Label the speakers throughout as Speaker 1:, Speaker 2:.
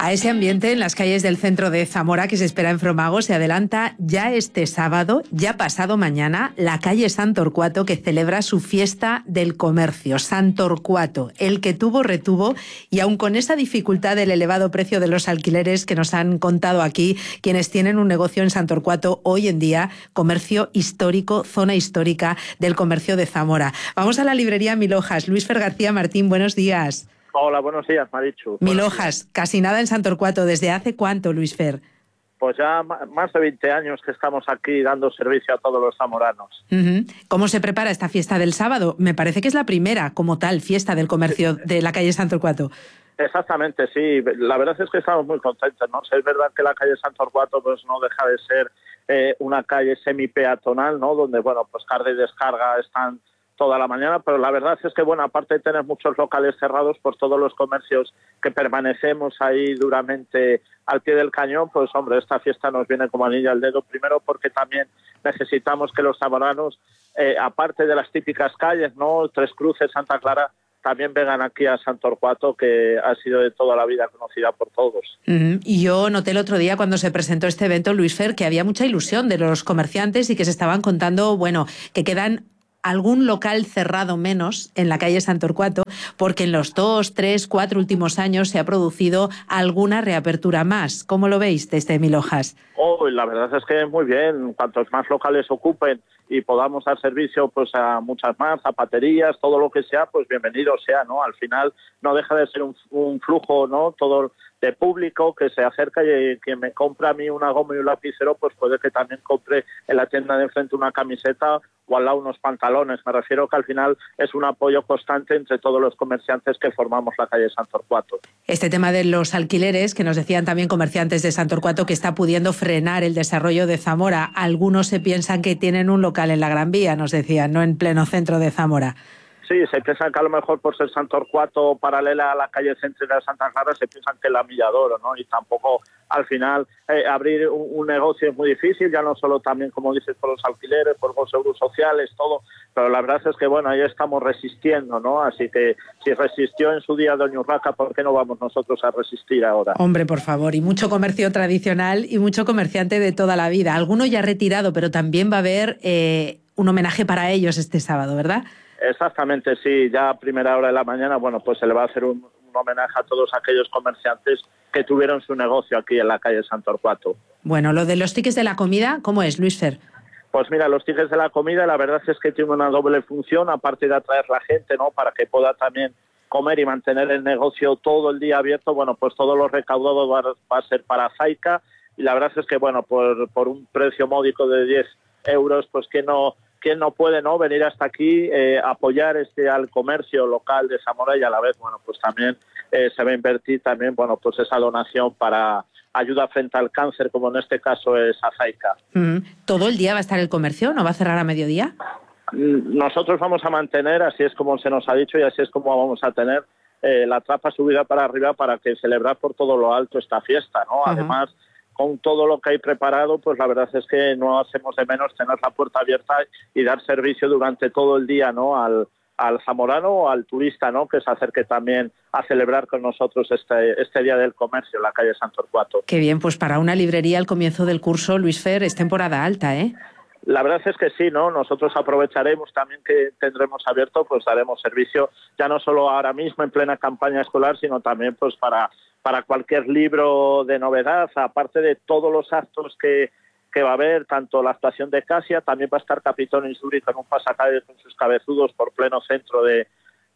Speaker 1: A ese ambiente en las calles del centro de Zamora que se espera en Fromago se adelanta ya este sábado, ya pasado mañana, la calle Sant Torquato, que celebra su fiesta del comercio. Sant Torquato, el que tuvo retuvo, y aun con esa dificultad del elevado precio de los alquileres que nos han contado aquí quienes tienen un negocio en Sant Torquato hoy en día, comercio histórico, zona histórica del comercio de Zamora. Vamos a la librería Mil Hojas. Luis Fer García Martín, buenos días.
Speaker 2: Hola, buenos días, Marichu.
Speaker 1: Mil Hojas, casi nada en Sant Torquato. ¿Desde hace cuánto, Luis Fer?
Speaker 2: Pues ya más de 20 años que estamos aquí dando servicio a todos los zamoranos.
Speaker 1: ¿Cómo se prepara esta fiesta del sábado? Me parece que es la primera, como tal, fiesta del comercio de la calle Sant Torquato.
Speaker 2: Exactamente, sí. La verdad es que estamos muy contentos, ¿no? Es verdad que la calle Sant Torquato pues no deja de ser una calle semi-peatonal, ¿no? Donde, bueno, pues carga y descarga están toda la mañana, pero la verdad es que, bueno, aparte de tener muchos locales cerrados, pues todos los comercios que permanecemos ahí duramente al pie del cañón, pues hombre, esta fiesta nos viene como anillo al dedo, primero porque también necesitamos que los zamoranos, aparte de las típicas calles, ¿no? Tres Cruces, Santa Clara, también vengan aquí a Sant Torquato, que ha sido de toda la vida conocida por todos.
Speaker 1: Y yo noté el otro día cuando se presentó este evento, Luis Fer, que había mucha ilusión de los comerciantes y que se estaban contando, bueno, que quedan algún local cerrado menos en la calle Sant Torquato, porque en los 2, 3, 4 últimos años se ha producido alguna reapertura más. ¿Cómo lo veis desde Mil Hojas?
Speaker 2: La verdad es que muy bien. Cuantos más locales ocupen y podamos dar servicio pues a muchas más, zapaterías, todo lo que sea, pues bienvenido sea, ¿no? Al final no deja de ser un flujo, ¿no? Todo de público que se acerca, y quien me compra a mí una goma y un lapicero, pues puede que también compre en la tienda de enfrente una camiseta o al lado unos pantalones. Me refiero que al final es un apoyo constante entre todos los comerciantes que formamos la calle Sant Torquato.
Speaker 1: Este tema de los alquileres, que nos decían también comerciantes de Sant Torquato, que está pudiendo frenar el desarrollo de Zamora. Algunos se piensan que tienen un local en la Gran Vía, nos decían, no en pleno centro de Zamora.
Speaker 2: Sí, se piensan que a lo mejor por ser Sant Torquato paralela a la calle céntrica de Santa Clara se piensan que es la Milla d'Oro, ¿no? Y tampoco, al final, abrir un negocio es muy difícil, ya no solo también, como dices, por los alquileres, por los seguros sociales, todo, pero la verdad es que, bueno, ahí estamos resistiendo, ¿no? Así que si resistió en su día Doña Urraca, ¿por qué no vamos nosotros a resistir ahora?
Speaker 1: Hombre, por favor, y mucho comercio tradicional y mucho comerciante de toda la vida. Alguno ya retirado, pero también va a haber un homenaje para ellos este sábado, ¿verdad?
Speaker 2: Exactamente, sí, ya a primera hora de la mañana, bueno, pues se le va a hacer un homenaje a todos aquellos comerciantes que tuvieron su negocio aquí en la calle Sant Torquato.
Speaker 1: Bueno, lo de los tickets de la comida, ¿cómo es, Luis Fer?
Speaker 2: Pues mira, los tickets de la comida, la verdad es que tiene una doble función, aparte de atraer la gente, ¿no? Para que pueda también comer y mantener el negocio todo el día abierto, bueno, pues todo lo recaudado va a ser para Zaica, y la verdad es que, bueno, por un precio módico de 10 euros, pues ¿quién no puede, no, venir hasta aquí, apoyar al comercio local de Zamora, y a la vez, bueno, pues también se va a invertir también, bueno, pues esa donación para ayuda frente al cáncer, como en este caso es Zaica.
Speaker 1: ¿Todo el día va a estar el comercio? ¿No va a cerrar a mediodía?
Speaker 2: Nosotros vamos a mantener, así es como se nos ha dicho y así es como vamos a tener la trapa subida para arriba para que celebrar por todo lo alto esta fiesta, ¿no? Además, con todo lo que hay preparado, pues la verdad es que no hacemos de menos tener la puerta abierta y dar servicio durante todo el día, ¿no? Al zamorano o al turista, ¿no? Que se acerque también a celebrar con nosotros este Día del Comercio en la calle Sant Torquato.
Speaker 1: Qué bien, pues para una librería al comienzo del curso, Luis Fer, es temporada alta, ¿eh?
Speaker 2: La verdad es que sí, ¿no? Nosotros aprovecharemos también que tendremos abierto, pues daremos servicio ya no solo ahora mismo en plena campaña escolar, sino también pues para cualquier libro de novedad, aparte de todos los actos que va a haber, tanto la actuación de Casia, también va a estar Capitón Isuri con un pasacalles con sus cabezudos por pleno centro de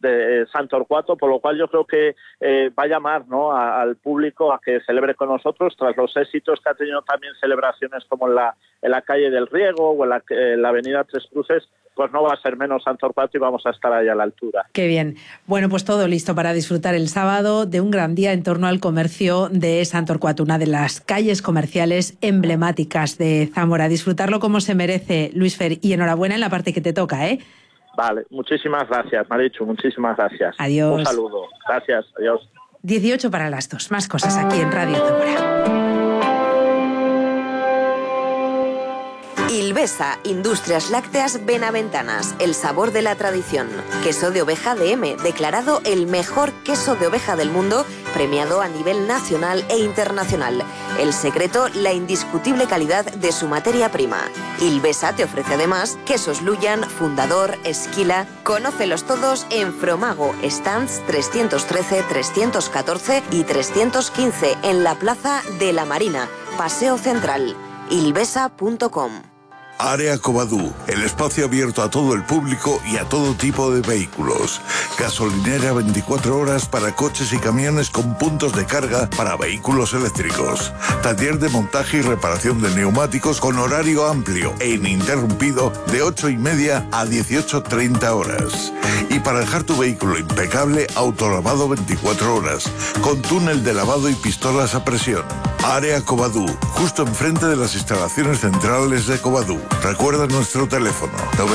Speaker 2: Sant Torquato, por lo cual yo creo que va a llamar, ¿no? al público a que celebre con nosotros, tras los éxitos que ha tenido también celebraciones como en la calle del Riego o en la avenida Tres Cruces, pues no va a ser menos Sant Torquato y vamos a estar ahí a la altura.
Speaker 1: Qué bien. Bueno, pues todo listo para disfrutar el sábado de un gran día en torno al comercio de Sant Torquato, una de las calles comerciales emblemáticas de Zamora. Disfrutarlo como se merece, Luis Fer, y enhorabuena en la parte que te toca, ¿eh?
Speaker 2: Vale, muchísimas gracias, Marichu, muchísimas gracias.
Speaker 1: Adiós.
Speaker 2: Un saludo. Gracias, adiós.
Speaker 1: 18 para las 2. Más cosas aquí en Radio Zamora.
Speaker 3: Ilbesa, Industrias Lácteas Benaventanas, el sabor de la tradición. Queso de oveja DM, declarado el mejor queso de oveja del mundo, premiado a nivel nacional e internacional. El secreto, la indiscutible calidad de su materia prima. Ilbesa te ofrece además quesos Luyan, Fundador, Esquila. Conócelos todos en Fromago, stands 313, 314 y 315 en la Plaza de la Marina, Paseo Central. Ilbesa.com.
Speaker 4: Área Covadú, el espacio abierto a todo el público y a todo tipo de vehículos. Gasolinera 24 horas para coches y camiones con puntos de carga para vehículos eléctricos. Taller de montaje y reparación de neumáticos con horario amplio e ininterrumpido de 8:30 a 18:30 horas. Y para dejar tu vehículo impecable, autolavado 24 horas, con túnel de lavado y pistolas a presión. Área Covadú, justo enfrente de las instalaciones centrales de Covadú. Recuerda nuestro teléfono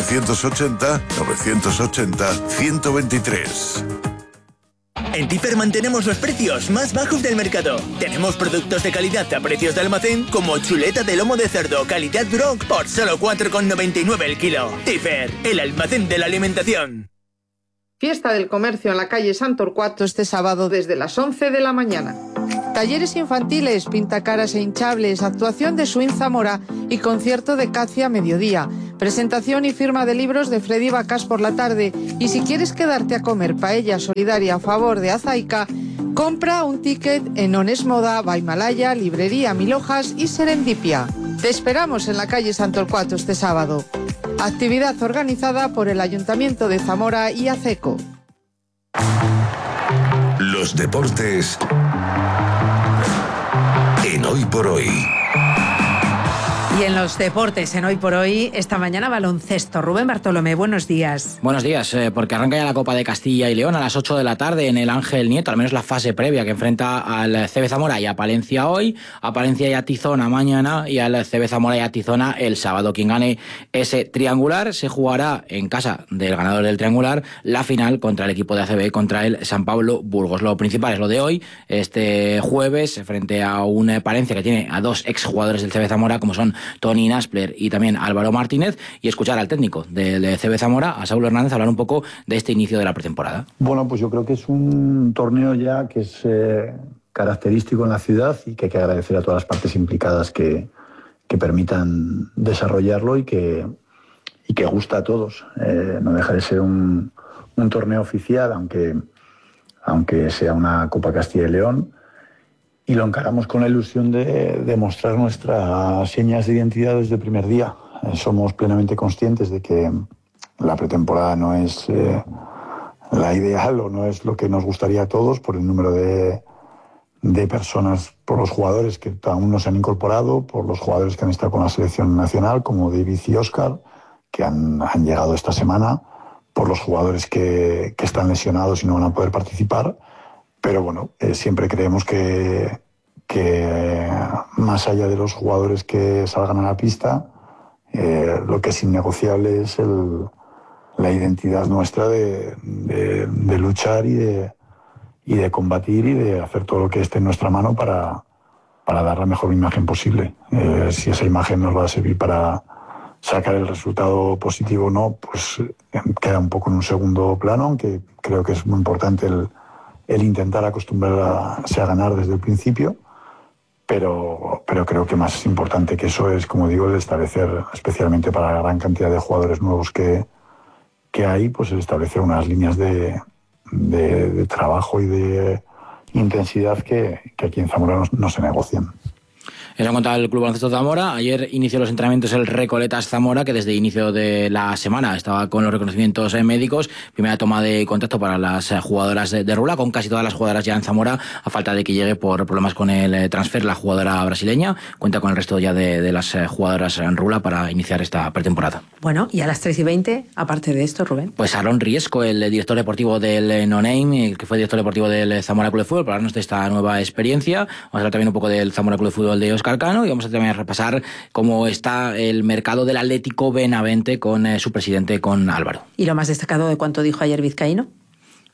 Speaker 4: 980-980-123.
Speaker 5: En Tifer mantenemos los precios más bajos del mercado. Tenemos productos de calidad a precios de almacén como chuleta de lomo de cerdo calidad Brock por solo 4,99 el kilo. Tifer, el almacén de la alimentación.
Speaker 6: Fiesta del Comercio en la calle San Torcuato este sábado desde las 11 de la mañana. Talleres infantiles, pintacaras e hinchables, actuación de Swing Zamora y concierto de Cacia a mediodía. Presentación y firma de libros de Freddy Bacas por la tarde. Y si quieres quedarte a comer paella solidaria a favor de Azaica, compra un ticket en Ones Moda, Baimalaya, Librería Mil Hojas y Serendipia. Te esperamos en la calle San Torcuato este sábado. Actividad organizada por el Ayuntamiento de Zamora y ACECO.
Speaker 7: Los deportes en Hoy por Hoy.
Speaker 1: Y en los deportes, en Hoy por Hoy, esta mañana baloncesto. Rubén Bartolomé, buenos días.
Speaker 8: Buenos días, porque arranca ya la Copa de Castilla y León a las 8 de la tarde en el Ángel Nieto, al menos la fase previa que enfrenta al CB Zamora y a Palencia hoy, a Palencia y a Tizona mañana y al CB Zamora y a Tizona el sábado. Quien gane ese triangular se jugará en casa del ganador del triangular la final contra el equipo de ACB, contra el San Pablo Burgos. Lo principal es lo de hoy, este jueves, frente a un Palencia que tiene a dos exjugadores del CB Zamora, como son Tony Naspler y también Álvaro Martínez, y escuchar al técnico del CB Zamora, a Saulo Hernández, hablar un poco de este inicio de la pretemporada.
Speaker 9: Bueno, pues yo creo que es un torneo ya que es característico en la ciudad y que hay que agradecer a todas las partes implicadas que permitan desarrollarlo y que gusta a todos. No deja de ser un torneo oficial, aunque sea una Copa Castilla y León, y lo encaramos con la ilusión de mostrar nuestras señas de identidad desde el primer día. Somos plenamente conscientes de que la pretemporada no es la ideal o no es lo que nos gustaría a todos por el número de personas, por los jugadores que aún no se han incorporado, por los jugadores que han estado con la selección nacional, como David y Óscar, que han llegado esta semana, por los jugadores que están lesionados y no van a poder participar. Pero bueno, siempre creemos que más allá de los jugadores que salgan a la pista, lo que es innegociable es la identidad nuestra de luchar y de combatir y de hacer todo lo que esté en nuestra mano para dar la mejor imagen posible. Si esa imagen nos va a servir para sacar el resultado positivo o no, pues queda un poco en un segundo plano, aunque creo que es muy importante el intentar acostumbrarse a ganar desde el principio, pero creo que más importante que eso es, como digo, el establecer, especialmente para la gran cantidad de jugadores nuevos que hay, pues el establecer unas líneas de trabajo y de intensidad que aquí en Zamora no se negocian.
Speaker 8: Eso en cuanto al Club Baloncesto Zamora. Ayer inició los entrenamientos el Recoletas Zamora, que desde inicio de la semana estaba con los reconocimientos médicos. Primera toma de contacto para las jugadoras de Rula, con casi todas las jugadoras ya en Zamora, a falta de que llegue por problemas con el transfer la jugadora brasileña. Cuenta con el resto ya de las jugadoras en Rula para iniciar esta pretemporada.
Speaker 1: Bueno, y a las 3:20, aparte de esto, Rubén.
Speaker 8: Pues Aaron Riesco, el director deportivo del No Name, que fue director deportivo del Zamora Club de Fútbol, para hablarnos de esta nueva experiencia. Vamos a hablar también un poco del Zamora Club de Fútbol de Óscar Cano y vamos a también repasar cómo está el mercado del Atlético Benavente con su presidente, con Álvaro.
Speaker 1: ¿Y lo más destacado de cuánto dijo ayer Vizcaíno?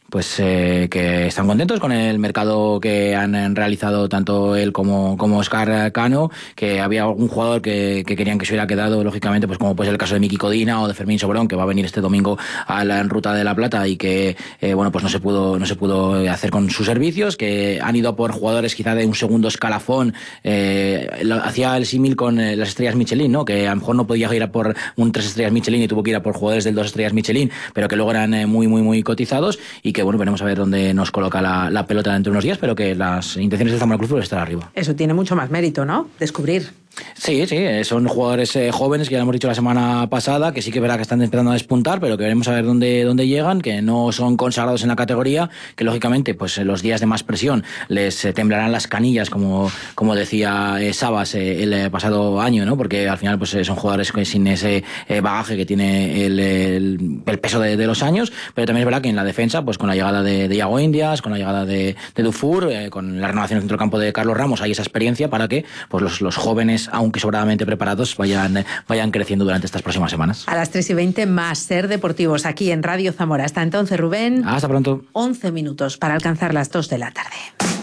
Speaker 8: pues que están contentos con el mercado que han realizado tanto él como Óscar Cano, que había algún jugador que querían que se hubiera quedado, lógicamente, pues como puede ser el caso de Miki Codina o de Fermín Sobrón, que va a venir este domingo a la Ruta de la Plata y que bueno, pues no se pudo hacer con sus servicios, que han ido por jugadores quizá de un segundo escalafón. Hacía el símil con las estrellas Michelin, ¿no? Que a lo mejor no podía ir a por un 3 estrellas Michelin y tuvo que ir a por jugadores del 2 estrellas Michelin, pero que luego eran muy cotizados, y que bueno, veremos a ver dónde nos coloca la pelota dentro de unos días, pero que las intenciones del Zamora Cruz pueden estar arriba.
Speaker 1: Eso tiene mucho más mérito, ¿no? Descubrir.
Speaker 8: Sí, son jugadores jóvenes, que ya lo hemos dicho la semana pasada, que sí que verá que están empezando a despuntar, pero que veremos a ver dónde llegan, que no son consagrados en la categoría, que lógicamente pues en los días de más presión les temblarán las canillas, como decía Sabas el pasado año, ¿no? Porque al final pues son jugadores que sin ese bagaje que tiene el peso de los años, pero también es verdad que en la defensa, pues con la llegada de Iago Indias, con la llegada de Dufour, con la renovación del centrocampo de Carlos Ramos, hay esa experiencia para que pues los jóvenes, aunque sobradamente preparados, vayan creciendo durante estas próximas semanas.
Speaker 1: A las 3:20 más Ser Deportivos aquí en Radio Zamora. Hasta entonces, Rubén.
Speaker 8: Hasta pronto.
Speaker 1: 11 minutos para alcanzar las 2 de la tarde.